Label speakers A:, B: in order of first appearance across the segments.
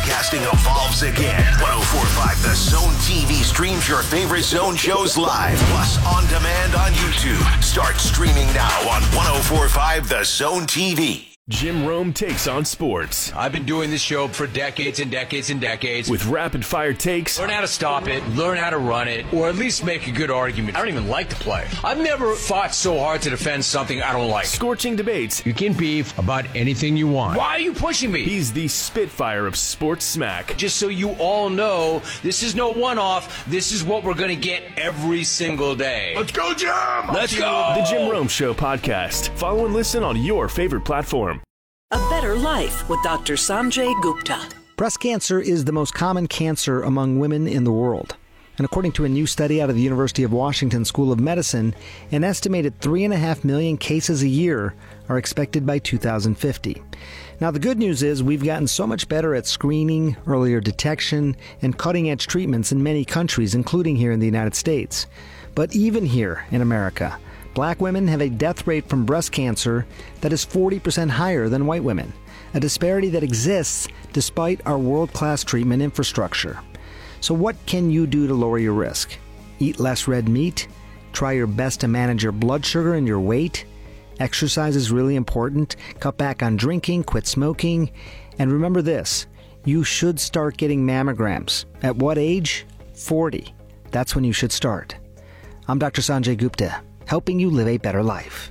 A: Broadcasting evolves again. 104.5 The Zone TV streams your favorite Zone shows live, plus on demand on YouTube. Start streaming now on 104.5 The Zone TV.
B: Jim Rome takes on sports.
C: I've been doing this show for decades and decades and decades.
B: With rapid-fire takes.
C: Learn how to stop it, learn how to run it, or at least make a good argument. I don't even like the play. I've never fought so hard to defend something I don't like.
B: Scorching debates.
C: You can beef about anything you want. Why are you pushing me?
B: He's the Spitfire of sports smack.
C: Just so you all know, this is no one-off. This is what we're going to get every single day. Let's go, Jim! Let's go!
B: The Jim Rome Show podcast. Follow and listen on your favorite platform.
D: A Better Life with Dr. Sanjay Gupta.
E: Breast cancer is the most common cancer among women in the world. And according to a new study out of the University of Washington School of Medicine, an estimated 3.5 million cases a year are expected by 2050. Now, the good news is we've gotten so much better at screening, earlier detection, and cutting-edge treatments in many countries, including here in the United States. But even here in America, Black women have a death rate from breast cancer that is 40% higher than white women, a disparity that exists despite our world-class treatment infrastructure. So what can you do to lower your risk? Eat less red meat? Try your best to manage your blood sugar and your weight? Exercise is really important. Cut back on drinking, quit smoking. And remember this, you should start getting mammograms. At what age? 40. That's when you should start. I'm Dr. Sanjay Gupta, helping you live a better life.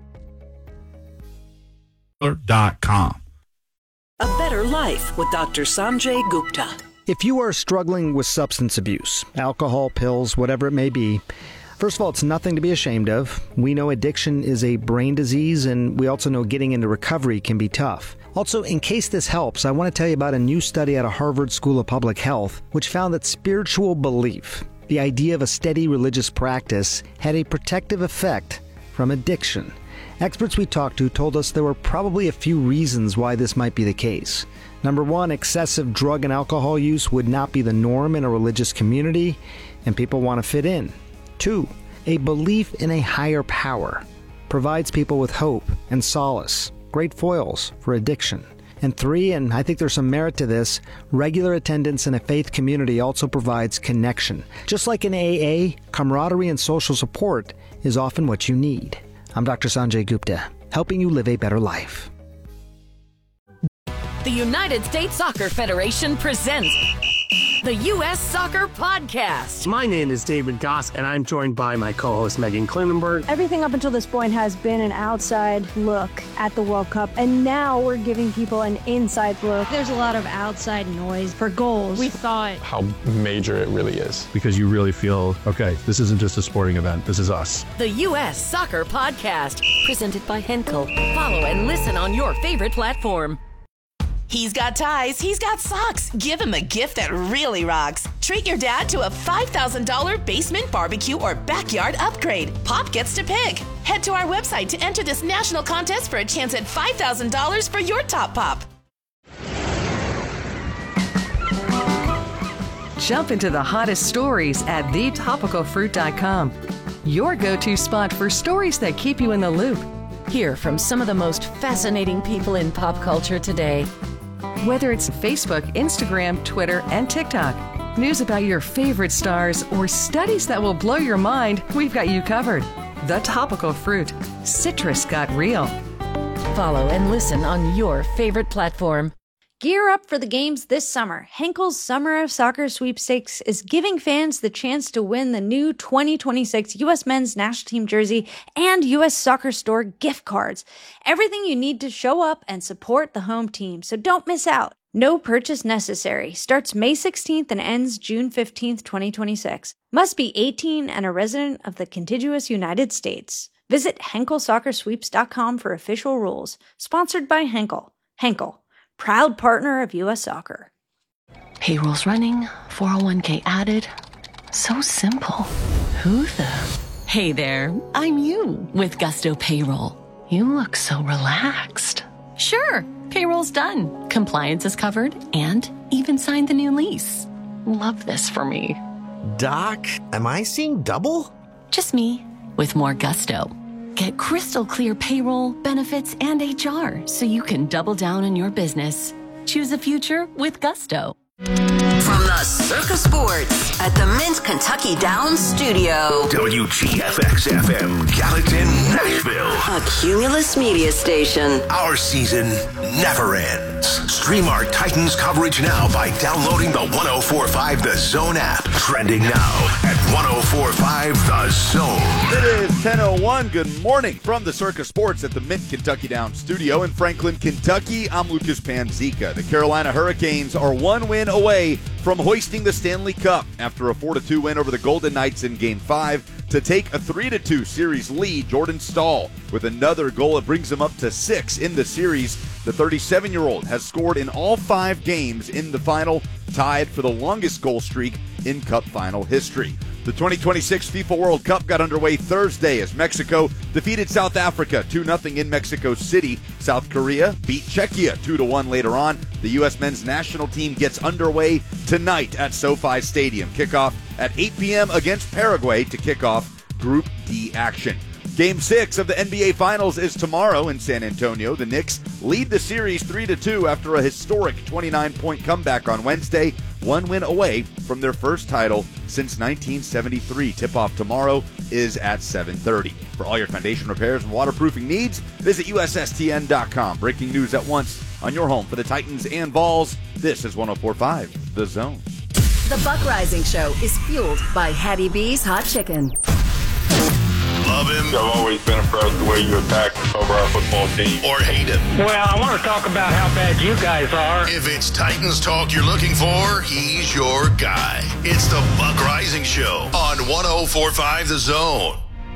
F: .com.
D: A Better Life with Dr. Sanjay Gupta.
E: If you are struggling with substance abuse, alcohol, pills, whatever it may be, first of all, it's nothing to be ashamed of. We know addiction is a brain disease, and we also know getting into recovery can be tough. Also, in case this helps, I want to tell you about a new study out of Harvard School of Public Health, which found that spiritual belief, the idea of a steady religious practice, had a protective effect from addiction. Experts we talked to told us there were probably a few reasons why this might be the case. Number one, excessive drug and alcohol use would not be the norm in a religious community, and people want to fit in. Two, a belief in a higher power provides people with hope and solace, great foils for addiction. And three, and I think there's some merit to this, regular attendance in a faith community also provides connection. Just like in AA, camaraderie and social support is often what you need. I'm Dr. Sanjay Gupta, helping you live a better life.
G: The United States Soccer Federation presents the U.S. Soccer Podcast.
H: My name is David Goss, and I'm joined by my co-host Megan Klinenberg.
I: Everything up until this point has been an outside look at the World Cup, and now we're giving people an inside look.
J: There's a lot of outside noise for goals. We thought
K: how major it really is.
L: Because you really feel, okay, this isn't just a sporting event, this is us.
G: The U.S. Soccer Podcast, presented by Henkel. Follow and listen on your favorite platform.
M: He's got ties, he's got socks. Give him a gift that really rocks. Treat your dad to a $5,000 basement barbecue or backyard upgrade. Pop gets to pick. Head to our website to enter this national contest for a chance at $5,000 for your top pop.
N: Jump into the hottest stories at thetopicalfruit.com. Your go-to spot for stories that keep you in the loop.
G: Hear from some of the most fascinating people in pop culture today.
N: Whether it's Facebook, Instagram, Twitter, and TikTok, news about your favorite stars, or studies that will blow your mind, we've got you covered. The Topical Fruit. Citrus got real.
G: Follow and listen on your favorite platform.
J: Gear up for the games this summer. Henkel's Summer of Soccer Sweepstakes is giving fans the chance to win the new 2026 U.S. Men's National Team jersey and U.S. Soccer Store gift cards. Everything you need to show up and support the home team, so don't miss out. No purchase necessary. Starts May 16th and ends June 15th, 2026. Must be 18 and a resident of the contiguous United States. Visit HenkelSoccerSweeps.com for official rules. Sponsored by Henkel. Henkel, proud partner of U.S. Soccer.
O: Payroll's running, 401k added. So simple. Who the? Hey there, I'm you with Gusto Payroll. You look so relaxed. Sure, payroll's done. Compliance is covered and even signed the new lease. Love this for me.
P: Doc, am I seeing double?
O: Just me with more gusto. Get crystal clear payroll, benefits, and HR so you can double down on your business. Choose a future with Gusto.
G: From the Circa Sports at the Mint Kentucky Downs Studio.
A: WGFX-FM, Gallatin, Nashville.
G: A Cumulus Media Station.
A: Our season never ends. Stream our Titans coverage now by downloading the 104.5 The Zone app. Trending now at 104.5 The Zone.
Q: It is 10:01. Good morning from the Circa Sports at the Mint Kentucky Downs Studio in Franklin, Kentucky. I'm Lucas Panzica. The Carolina Hurricanes are one win away from hoisting the Stanley Cup after a 4-2 win over the Golden Knights in Game 5 to take a 3-2 series lead. Jordan Staal with another goal. It brings him up to 6 in the series. The 37-year-old has scored in all 5 games in the final, tied for the longest goal streak in Cup final history. The 2026 FIFA World Cup got underway Thursday as Mexico defeated South Africa 2-0 in Mexico City. South Korea beat Czechia 2-1 later on. The U.S. men's national team gets underway tonight at SoFi Stadium. Kickoff at 8 p.m. against Paraguay to kick off Group D action. Game 6 of the NBA Finals is tomorrow in San Antonio. The Knicks lead the series 3-2 after a historic 29-point comeback on Wednesday. One win away from their first title since 1973. Tip-off tomorrow is at 7:30. For all your foundation repairs and waterproofing needs, visit USSTN.com. Breaking news at once on your home for the Titans and Vols. This is 104.5 The Zone.
G: The Buck Rising Show is fueled by Hattie B's Hot Chicken.
A: Love him.
K: I've always been impressed the way you attack over our football team.
A: Or hate him.
H: Well, I want to talk about how bad you guys are.
A: If it's Titans talk you're looking for, he's your guy. It's the Buck Rising Show on 104.5 The Zone.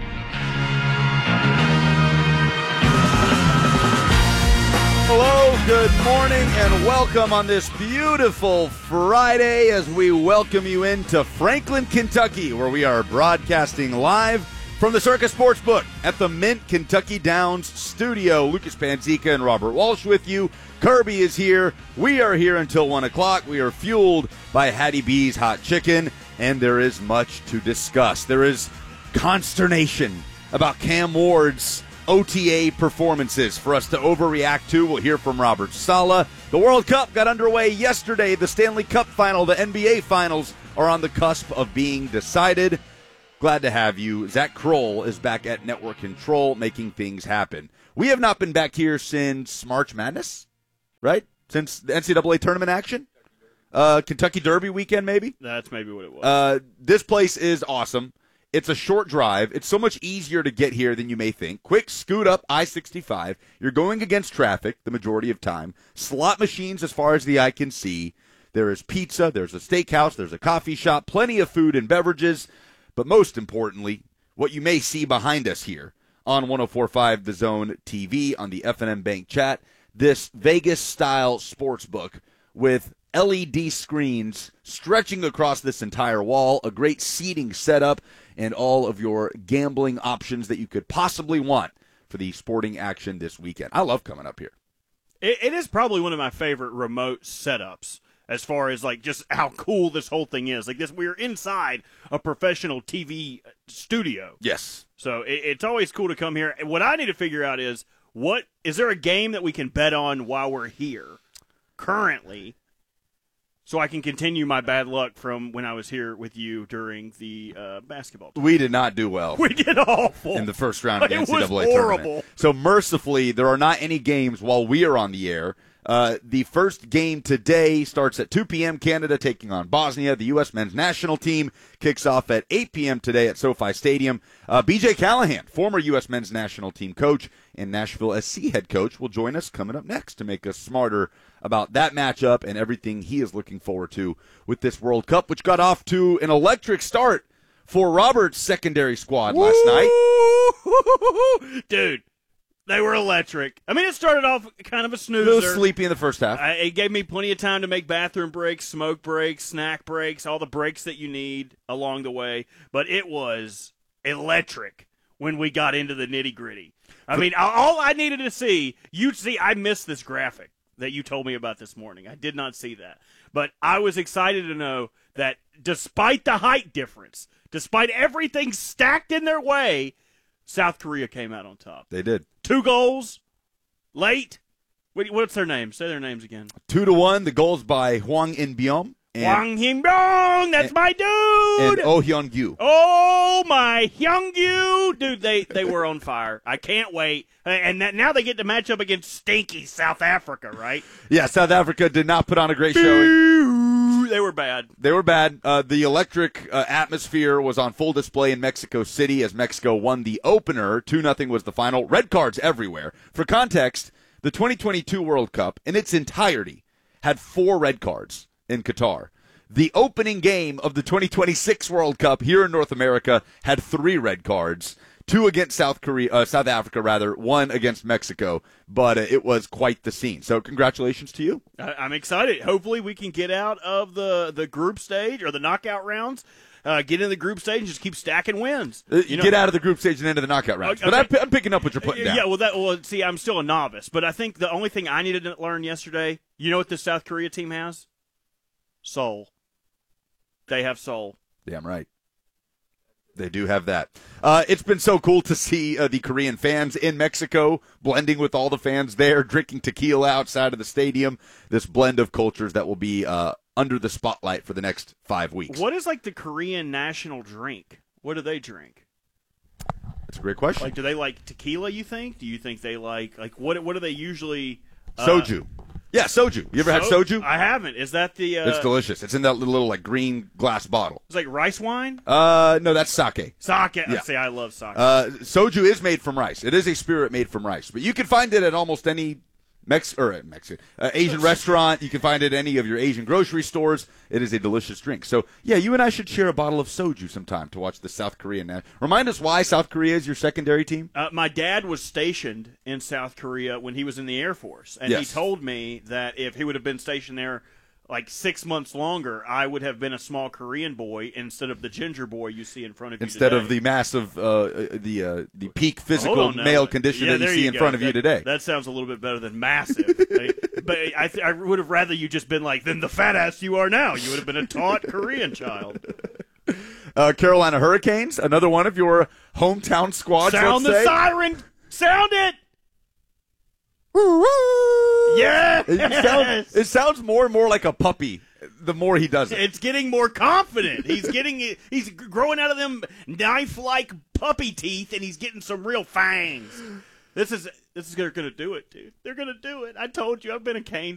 Q: Hello, good morning, and welcome on this beautiful Friday as we welcome you into Franklin, Kentucky, where we are broadcasting live from the Circa Sportsbook at the Mint Kentucky Downs Studio. Lucas Panzica and Robert Walsh with you. Kirby is here. We are here until 1 o'clock. We are fueled by Hattie B's Hot Chicken, and there is much to discuss. There is consternation about Cam Ward's OTA performances for us to overreact to. We'll hear from Robert Saleh. The World Cup got underway yesterday. The Stanley Cup final, the NBA finals are on the cusp of being decided. Glad to have you. Zach Kroll is back at Network Control making things happen. We have not been back here since March Madness, right? Since the NCAA tournament action? Kentucky Derby weekend, maybe?
R: That's maybe what it was.
Q: This place is awesome. It's a short drive. It's so much easier to get here than you may think. Quick scoot up I-65. You're going against traffic the majority of time. Slot machines as far as the eye can see. There is pizza. There's a steakhouse. There's a coffee shop. Plenty of food and beverages. But most importantly, what you may see behind us here on 104.5 The Zone TV on the F&M Bank chat, this Vegas-style sportsbook with LED screens stretching across this entire wall, a great seating setup, and all of your gambling options that you could possibly want for the sporting action this weekend. I love coming up here.
R: It is probably one of my favorite remote setups as far as like just how cool this whole thing is. Like this, we're inside a professional TV studio.
Q: Yes.
R: So it's always cool to come here. What I need to figure out is is there a game that we can bet on while we're here currently, so I can continue my bad luck from when I was here with you during the basketball tournament.
Q: We did not do well.
R: We did awful.
Q: In the first round of the NCAA
R: tournament. It was horrible.
Q: Tournament. So mercifully, there are not any games while we are on the air. The first game today starts at 2 p.m. Canada taking on Bosnia. The U.S. men's national team kicks off at 8 p.m. today at SoFi Stadium. B.J. Callahan, former U.S. men's national team coach and Nashville SC head coach, will join us coming up next to make us smarter about that matchup and everything he is looking forward to with this World Cup, which got off to an electric start for Robert's secondary squad last night.
R: Dude. They were electric. I mean, it started off kind of a snoozer.
Q: A little sleepy in the first half.
R: It gave me plenty of time to make bathroom breaks, smoke breaks, snack breaks, all the breaks that you need along the way. But it was electric when we got into the nitty-gritty. I mean, all I needed to see, I missed this graphic that you told me about this morning. I did not see that. But I was excited to know that despite the height difference, despite everything stacked in their way, South Korea came out on top.
Q: They did.
R: 2 goals, late, What's their names? Say their names again.
Q: 2-1. The goals by Hwang In-byum.
R: Hwang In-byum, that's my dude.
Q: And Oh Hyun-gyu.
R: Oh, my Hyun-gyu. Dude, they were on fire. I can't wait. And now they get to match up against stinky South Africa, right?
Q: Yeah, South Africa did not put on a great showing.
R: They were bad.
Q: They were bad. The electric atmosphere was on full display in Mexico City as Mexico won the opener. 2-0 was the final. Red cards everywhere. For context, the 2022 World Cup in its entirety had 4 red cards in Qatar. The opening game of the 2026 World Cup here in North America had 3 red cards. 2 against South Africa, 1 against Mexico, but it was quite the scene. So congratulations to you.
R: I'm excited. Hopefully we can get out of the group stage or the knockout rounds, get in the group stage and just keep stacking wins.
Q: Get out of the group stage and into the knockout rounds.
R: Okay.
Q: But I'm picking up what you're putting down.
R: Yeah, see, I'm still a novice, but I think the only thing I needed to learn yesterday, you know what this South Korea team has? Soul. They have soul.
Q: Damn right. They do have that. It's been so cool to see the Korean fans in Mexico blending with all the fans there, drinking tequila outside of the stadium. This blend of cultures that will be under the spotlight for the next 5 weeks.
R: What is like the Korean national drink? What do they drink?
Q: That's a great question.
R: Like, do they like tequila? You think? Do you think they like what do they usually?
Q: Soju. Yeah, soju. You ever had soju?
R: I haven't. Is that the?
Q: It's delicious. It's in that little like green glass bottle.
R: It's like rice wine.
Q: No, that's sake.
R: Sake.
Q: Yeah.
R: See, I love sake.
Q: Soju is made from rice. It is a spirit made from rice, but you can find it at almost any Asian restaurant. You can find it at any of your Asian grocery stores. It is a delicious drink. So, yeah, you and I should share a bottle of soju sometime to watch the South Korean. Remind us why South Korea is your secondary team?
R: My dad was stationed in South Korea when he was in the Air Force, and
Q: Yes.
R: he told me that if he would have been stationed there like 6 months longer, I would have been a small Korean boy instead of the ginger boy you see in front of you
Q: Instead
R: today.
Q: of the massive, the peak physical male condition that you see in front of you today.
R: That sounds a little bit better than massive. But I would have rather you just been like, than the fat ass you are now. You would have been a taut Korean child.
Q: Carolina Hurricanes, another one of your hometown squads.
R: Sound the siren! Sound it! Yeah,
Q: it sounds more and more like a puppy the more he does it.
R: It's getting more confident. He's growing out of them knife-like puppy teeth, and he's getting some real fangs. This is going to do it, dude. They're going to do it. I told you, I've been a Canes